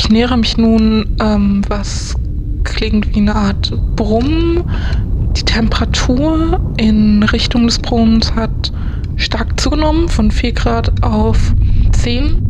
Ich nähere mich nun, was klingt wie eine Art Brummen. Die Temperatur in Richtung des Brummens hat stark zugenommen, von 4 Grad auf 10.